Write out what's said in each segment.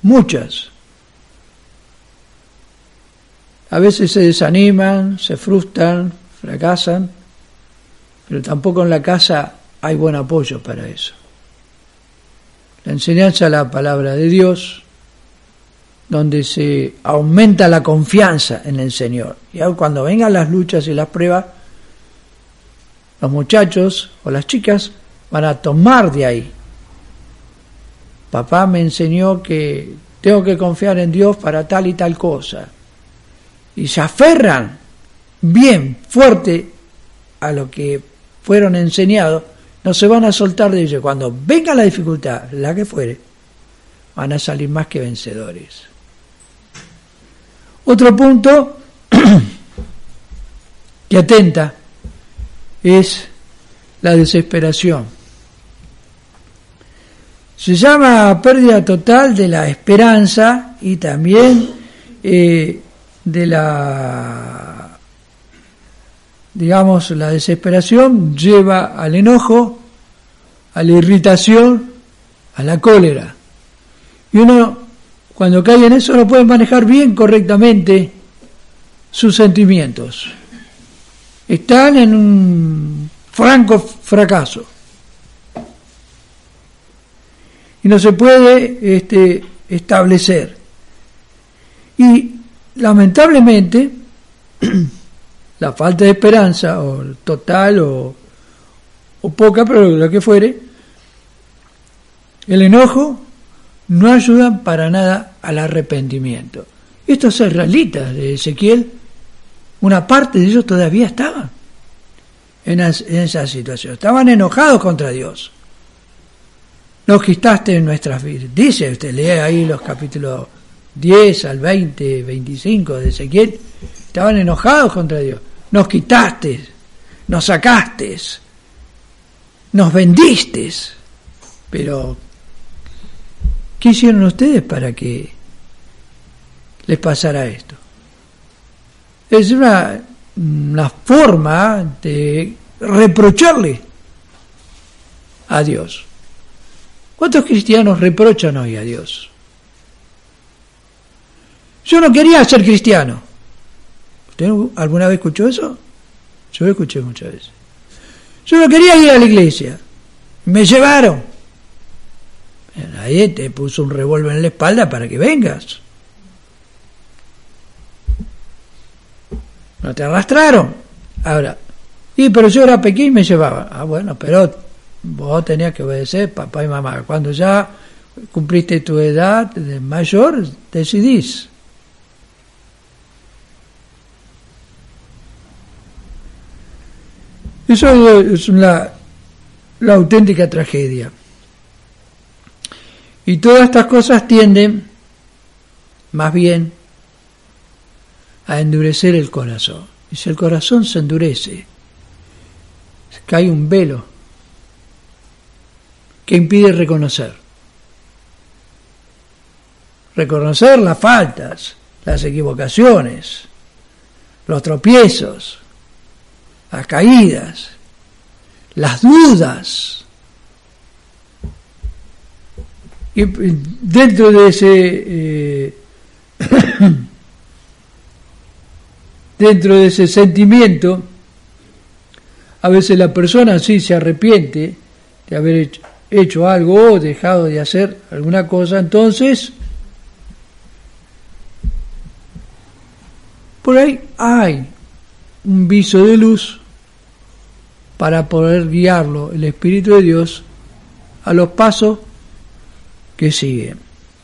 muchas. A veces se desaniman, se frustran, fracasan, pero tampoco en la casa hay buen apoyo para eso. La enseñanza de la palabra de Dios, donde se aumenta la confianza en el Señor. Y aun cuando vengan las luchas y las pruebas, los muchachos o las chicas van a tomar de ahí. Papá me enseñó que tengo que confiar en Dios para tal y tal cosa. Y se aferran bien fuerte a lo que fueron enseñados, no se van a soltar de ello. Cuando venga la dificultad, la que fuere, van a salir más que vencedores. Otro punto que atenta es la desesperación. Se llama pérdida total de la esperanza y también de la, digamos, la desesperación lleva al enojo, a la irritación, a la cólera. Y uno, cuando cae en eso, no puede manejar bien, correctamente, sus sentimientos. Están en un franco fracaso. Y no se puede establecer. Y lamentablemente, la falta de esperanza, o total o poca, pero lo que fuere, el enojo, no ayudan para nada al arrepentimiento. Estos israelitas de Ezequiel, una parte de ellos todavía estaban en esa situación. Estaban enojados contra Dios. Nos quitaste en nuestras vidas. Dice, usted lee ahí los capítulos 10 al 20, 25 de Ezequiel. Estaban enojados contra Dios. Nos quitaste, nos sacaste, nos vendiste. Pero, ¿qué hicieron ustedes para que les pasara esto? Es una forma de reprocharle a Dios. ¿Cuántos cristianos reprochan hoy a Dios? Yo no quería ser cristiano. ¿Usted alguna vez escuchó eso? Yo lo escuché muchas veces. Yo no quería ir a la iglesia. Me llevaron. Nadie te puso un revólver en la espalda para que vengas. No te arrastraron. Ahora, pero yo era pequeño y me llevaba. Ah, bueno, pero vos tenías que obedecer papá y mamá. Cuando ya cumpliste tu edad de mayor, decidís. Eso es la auténtica tragedia. Y todas estas cosas tienden, más bien, a endurecer el corazón. Y si el corazón se endurece, cae un velo que impide reconocer las faltas, las equivocaciones, los tropiezos, las caídas, las dudas. Y dentro de ese sentimiento, a veces la persona sí se arrepiente de haber hecho algo o dejado de hacer alguna cosa, entonces por ahí hay un viso de luz para poder guiarlo, el Espíritu de Dios, a los pasos que siguen.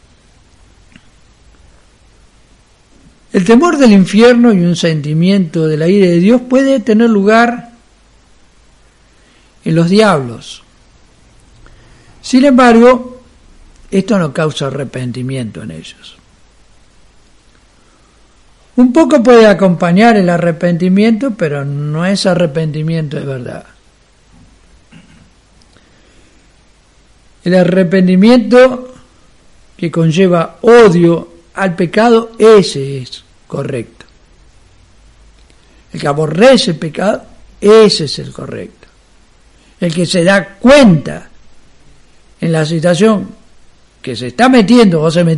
El temor del infierno y un sentimiento de la ira de Dios puede tener lugar en los diablos. Sin embargo, esto no causa arrepentimiento en ellos. Un poco puede acompañar el arrepentimiento, pero no es arrepentimiento de verdad. El arrepentimiento que conlleva odio al pecado, ese es correcto. El que aborrece el pecado, ese es el correcto. El que se da cuenta en la situación que se está metiendo o se metió